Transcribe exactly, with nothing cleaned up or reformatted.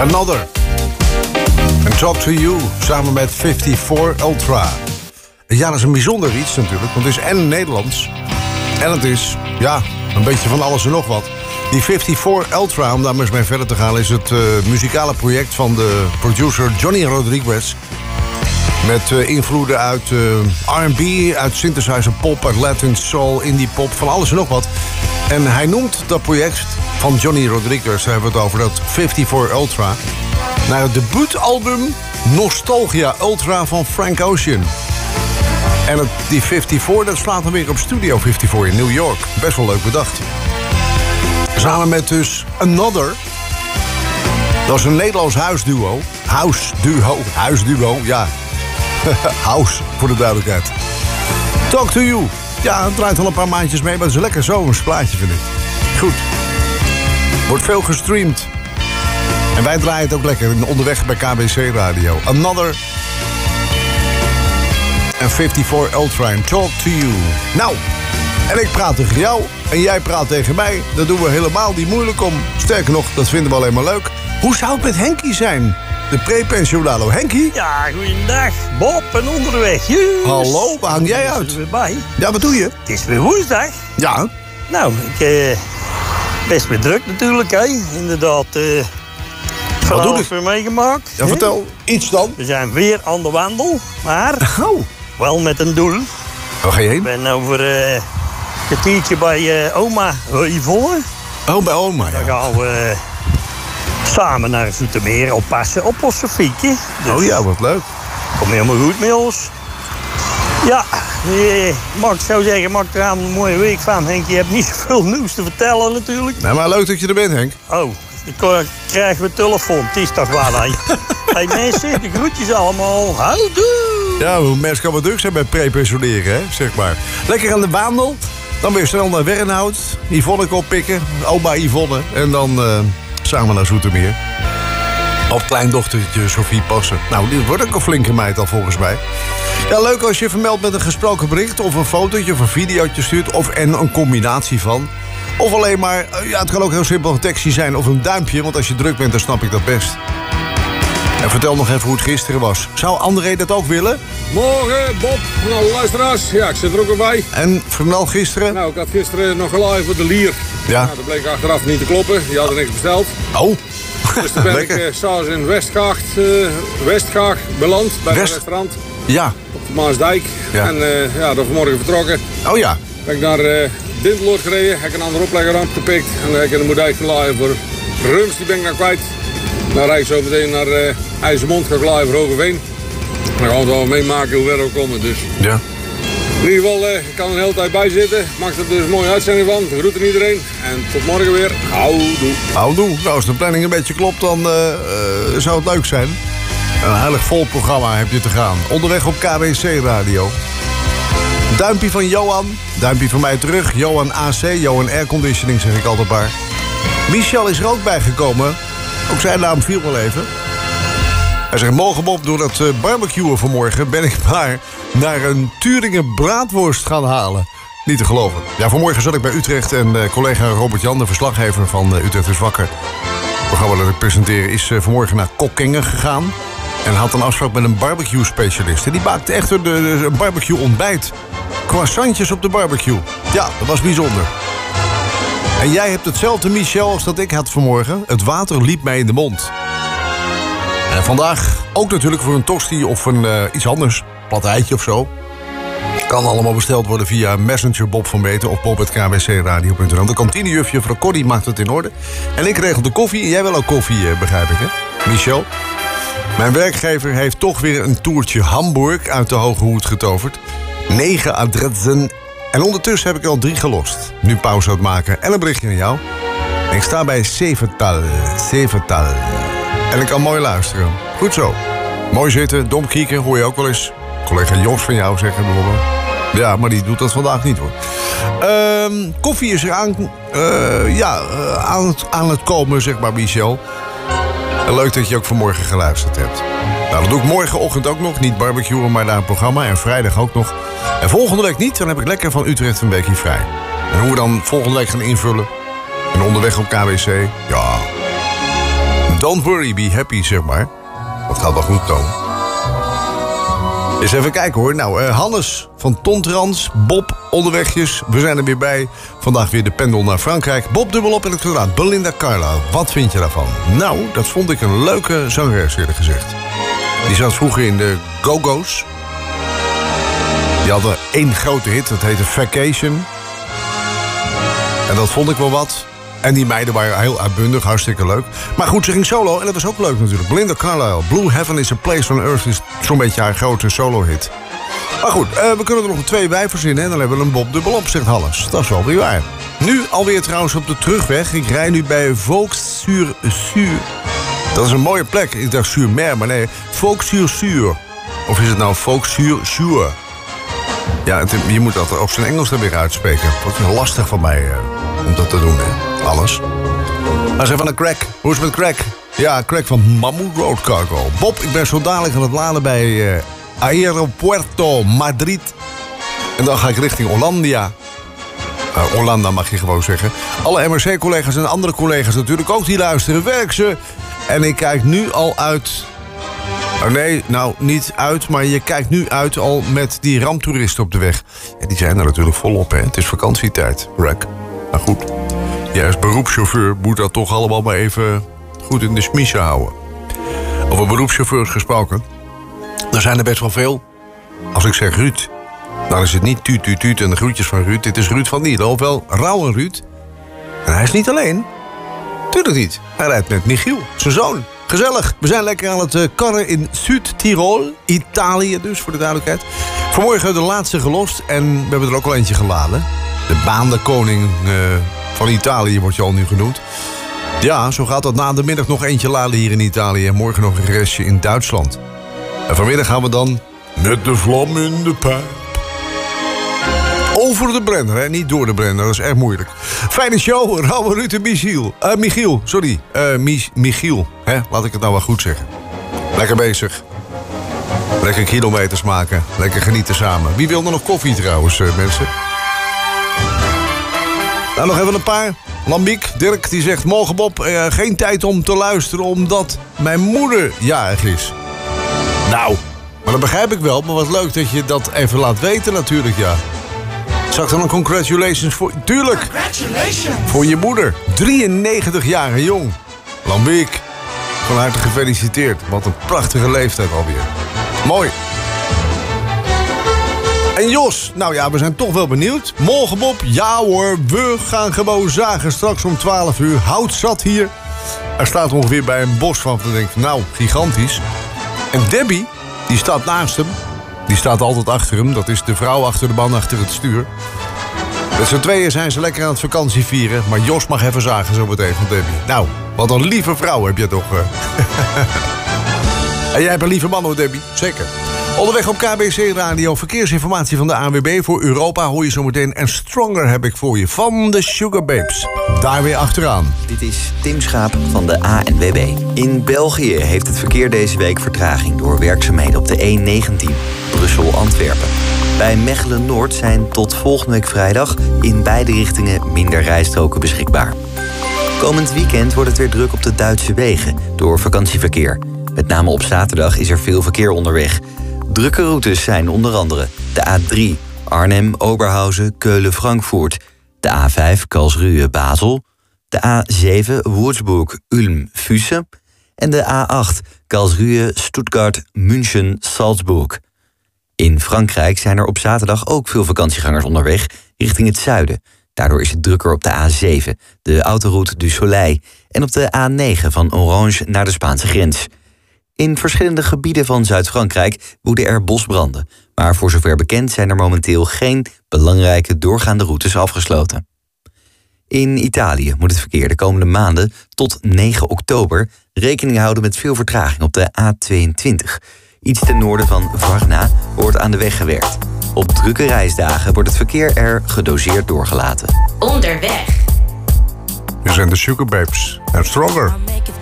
Another. En Talk to You samen met vijfenvijftig Ultra. Ja, dat is een bijzonder iets natuurlijk, want het is en Nederlands. En het is, ja, een beetje van alles en nog wat. Die vijfenvijftig Ultra, om daar maar eens mee verder te gaan, is het uh, muzikale project van de producer Johnny Rodriguez. Met uh, invloeden uit uh, R en B, uit synthesizer pop, uit Latin soul, indie pop, van alles en nog wat. En hij noemt dat project van Johnny Rodriguez, daar hebben we het over, dat vijfenvijftig Ultra, naar het debuutalbum Nostalgia Ultra van Frank Ocean. En het, die vijfenvijftig, dat slaat dan weer op Studio vijfenvijftig in New York. Best wel leuk bedacht. Samen met dus Another. Dat is een Nederlands huisduo. Huisduo, huisduo, ja. House, voor de duidelijkheid. Talk to You. Ja, het draait al een paar maandjes mee, maar het is een lekker zomers plaatje, vind ik. Goed. Wordt veel gestreamd. En wij draaien het ook lekker onderweg bij K B C Radio. Another en vijfenvijftig Ultra en Talk to You. Nou, en ik praat tegen jou en jij praat tegen mij. Dat doen we helemaal niet moeilijk om. Sterker nog, dat vinden we alleen maar leuk. Hoe zou het met Henkie zijn? De pre-pensionado. Henkie? Ja, goeiedag. Bob en onderweg. Juus. Hallo, waar hang jij uit? Is er weer bij. Ja, wat doe je? Het is weer woensdag. Ja. Nou, ik eh, best weer druk natuurlijk, hè. Inderdaad, eh van doe alles je? weer meegemaakt. Ja, vertel iets dan. We zijn weer aan de wandel, maar Oh. wel met een doel. Waar ga je heen? Ik ben over uh, een kwartiertje bij uh, oma Yvonne. Oh, bij oma, Dan ja. gaan we uh, samen naar Zoetermeer oppassen op ons Sofietje. Dus Oh ja, wat leuk. kom helemaal goed met ons. Ja, eh, mag ik zou zeggen, maak er aan een mooie week van. Henk, je hebt niet zoveel nieuws te vertellen natuurlijk. Nou, maar leuk dat je er bent, Henk. Oh, dan krijgen we telefoon. Het is toch waar, hè? Hey mensen, de groetjes allemaal. Houdoe! Ja, hoe mensen kan wat druk zijn bij pre-pensioneren, hè, zeg maar. Lekker aan de wandel. Dan weer snel naar Wernhout. Yvonne oppikken. Oma Yvonne. En dan uh, samen naar Zoetermeer. Op kleindochtertje Sophie passen. Nou, die wordt ook een flinke meid al volgens mij. Ja, leuk als je vermeldt met een gesproken bericht... of een fotootje of een videootje stuurt... of en een combinatie van. Of alleen maar, ja, het kan ook heel simpel een tekstje zijn... of een duimpje, want als je druk bent, dan snap ik dat best. En vertel nog even hoe het gisteren was. Zou André dat ook willen? Morgen, Bob, van alle luisteraars. Ja, ik zit er ook weer bij. En vermeld gisteren? Nou, ik had gisteren nog live voor de Lier. Ja. Nou, dat bleek achteraf niet te kloppen. Die hadden niks besteld. Oh. Dus toen ben ik uh, s'avonds in Westgaard, uh, Westgaard beland, bij West... het restaurant. Ja. Op de Maasdijk. Ja. En uh, ja, dan vanmorgen vertrokken. Oh ja. Ben ik naar uh, Dinteloord gereden. Heb ik een andere oplegger gepikt. En dan heb ik in de Moerdijk geladen voor Rums, die ben ik nou kwijt. Dan rijd ik zo meteen naar uh, IJsselmond, ga ik live voor Hogeveen. En dan gaan we wel meemaken hoe ver we komen. Dus. Ja. In ieder geval, uh, ik kan er een hele tijd bij zitten. Ik maak er dus een mooie uitzending van. De groeten iedereen. En tot morgen weer. Houdoe. Houdoe. Nou, als de planning een beetje klopt, dan uh, uh, zou het leuk zijn. Een heilig vol programma heb je te gaan. Onderweg op K W C Radio. Duimpje van Johan. Duimpje van mij terug. Johan A C. Johan Airconditioning, zeg ik altijd maar. Michel is er ook bijgekomen. Ook zijn naam viel wel even. Hij zegt, morgen Bob, door dat uh, barbecuen vanmorgen... ben ik maar naar een Thüringen braadworst gaan halen. Niet te geloven. Ja, vanmorgen zat ik bij Utrecht en uh, collega Robert Jan, de verslaggever van uh, Utrecht is Wakker... het programma dat ik presenteer, is uh, vanmorgen naar Kockengen gegaan... en had een afspraak met een barbecue-specialist. En die maakte echt een, een barbecue-ontbijt. Croissantjes op de barbecue. Ja, dat was bijzonder. En jij hebt hetzelfde, Michel, als dat ik had vanmorgen. Het water liep mij in de mond. En vandaag ook natuurlijk voor een tosti of een, uh, iets anders. Plat eitje of zo. Kan allemaal besteld worden via Messenger Bob van Beeten of bob punt k b c radio punt n l. De kantinejufje van Corrie maakt het in orde. En ik regel de koffie. En jij wil ook koffie, uh, begrijp ik, hè? Michel? Mijn werkgever heeft toch weer een toertje Hamburg uit de Hoge Hoed getoverd. Negen adressen. En ondertussen heb ik er al drie gelost. Nu pauze aan het maken en een berichtje aan jou. En ik sta bij zevental. Zevental. En ik kan mooi luisteren. Goed zo. Mooi zitten, dom kieken, hoor je ook wel eens. Collega Jos van jou zeggen bijvoorbeeld. Ja, maar die doet dat vandaag niet hoor. Uh, koffie is er aan, uh, ja, uh, aan, het, aan het komen, zeg maar, Michel. En leuk dat je ook vanmorgen geluisterd hebt. Nou, dat doe ik morgenochtend ook nog. Niet barbecuen, maar naar een programma. En vrijdag ook nog. En volgende week niet, dan heb ik lekker van Utrecht een weekje vrij. En hoe we dan volgende week gaan invullen. En onderweg op K W C, ja... Don't worry, be happy, zeg maar. Dat gaat wel goed komen. Eens even kijken hoor. Nou, uh, Hannes van Tontrans, Bob, onderwegjes. We zijn er weer bij. Vandaag weer de pendel naar Frankrijk. Bob dubbelop in het kwadraat. Belinda Carlisle. Wat vind je daarvan? Nou, dat vond ik een leuke zangeres, eerlijk gezegd. Die zat vroeger in de Go-Go's. Die hadden één grote hit, dat heette Vacation. En dat vond ik wel wat. En die meiden waren heel uitbundig, hartstikke leuk. Maar goed, ze ging solo en dat was ook leuk natuurlijk. Belinda Carlisle, Blue Heaven is a Place on Earth... is zo'n beetje haar grote solo-hit. Maar goed, uh, we kunnen er nog twee bij verzinnen... en dan hebben we een Bob dubbelop, zegt Hannes. Dat is wel weer waar. Nu alweer trouwens op de terugweg. Ik rij nu bij Vaux-sur-Sur. Dat is een mooie plek. Ik dacht Sur-Mer, maar nee. Vaux-sur-Sur. Of is het nou Vaux-sur-Sur? Ja, het, je moet dat op zijn Engels er weer uitspreken. Dat is lastig van mij uh, om dat te doen, hè. Alles. Maar ze van een crack. Hoe is het met crack? Ja, crack van Mammoet Road Cargo. Bob, ik ben zo dadelijk aan het laden bij uh, Aeropuerto Madrid. En dan ga ik richting Hollandia. Uh, Hollanda mag je gewoon zeggen. Alle M R C-collega's en andere collega's natuurlijk ook die luisteren. Werk ze. En ik kijk nu al uit... Oh nee, nou niet uit, maar je kijkt nu uit al met die ramptoeristen op de weg. Ja, die zijn er natuurlijk volop, hè. Het is vakantietijd, Rack. Maar goed, jij als beroepschauffeur moet dat toch allemaal maar even goed in de smiezen houden. Over beroepschauffeurs gesproken. Er zijn er best wel veel. Als ik zeg Ruud, dan is het niet tuut, tuut, tuut en de groetjes van Ruud. Dit is Ruud van Nielen, ofwel Rauwe Ruud. En hij is niet alleen. Tuurlijk niet. Hij rijdt met Michiel, zijn zoon. Gezellig. We zijn lekker aan het uh, karren in Zuid-Tirol. Italië dus, voor de duidelijkheid. Vanmorgen de laatste gelost en we hebben er ook al eentje geladen. De baandekoning uh, van Italië wordt je al nu genoemd. Ja, zo gaat dat na de middag nog eentje laden hier in Italië. En morgen nog een restje in Duitsland. En vanmiddag gaan we dan met de vlam in de pijp. Over de Brenner, hè? Niet door de Brenner, dat is echt moeilijk. Fijne show, Rauwe Ruud en Michiel. Uh, Michiel, sorry. Uh, Mich- Michiel, hè? Laat ik het nou wel goed zeggen. Lekker bezig. Lekker kilometers maken. Lekker genieten samen. Wie wil er nog koffie trouwens, uh, mensen? Nou, nog even een paar. Lambiek, Dirk, die zegt... Morgen Bob, uh, geen tijd om te luisteren... omdat mijn moeder jarig is. Nou, maar dat begrijp ik wel. Maar wat leuk dat je dat even laat weten natuurlijk, ja. Zag dan een congratulations voor... Tuurlijk! Congratulations! Voor je moeder. drieënnegentig jaar jong. Lambiek, van harte gefeliciteerd. Wat een prachtige leeftijd alweer. Mooi. En Jos, nou ja, we zijn toch wel benieuwd. Morgen Bob, ja hoor, we gaan gewoon zagen straks om twaalf uur. Hout zat hier. Er staat ongeveer bij een bos van. Dan denk ik, nou, gigantisch. En Debbie, die staat naast hem. Die staat altijd achter hem. Dat is de vrouw achter de man, achter het stuur. Met z'n tweeën zijn ze lekker aan het vakantie vieren. Maar Jos mag even zagen zo meteen van Debbie. Nou, wat een lieve vrouw heb je toch. Uh. En jij hebt een lieve man hoor, Debbie. Zeker. Onderweg op K B C Radio. Verkeersinformatie van de A N W B. Voor Europa hoor je zo meteen. En Stronger heb ik voor je van de Sugar Babes. Daar weer achteraan. Dit is Tim Schaap van de A N W B. In België heeft het verkeer deze week vertraging... door werkzaamheden op de E negentien, Brussel-Antwerpen. Bij Mechelen-Noord zijn tot volgende week vrijdag... in beide richtingen minder rijstroken beschikbaar. Komend weekend wordt het weer druk op de Duitse wegen... door vakantieverkeer. Met name op zaterdag is er veel verkeer onderweg... Drukke routes zijn onder andere de A drie Arnhem-Oberhausen, Keulen-Frankfurt... de A vijf Karlsruhe-Basel, de A zeven Würzburg-Ulm-Füssen... en de A acht Karlsruhe-Stuttgart-München-Salzburg. In Frankrijk zijn er op zaterdag ook veel vakantiegangers onderweg richting het zuiden. Daardoor is het drukker op de A zeven, de autoroute du Soleil... en op de A negen van Orange naar de Spaanse grens... In verschillende gebieden van Zuid-Frankrijk woeden er bosbranden. Maar voor zover bekend zijn er momenteel geen belangrijke doorgaande routes afgesloten. In Italië moet het verkeer de komende maanden tot negen oktober... rekening houden met veel vertraging op de A tweeëntwintig. Iets ten noorden van Varna wordt aan de weg gewerkt. Op drukke reisdagen wordt het verkeer er gedoseerd doorgelaten. Onderweg. We zijn de Sugar Babes en Stronger.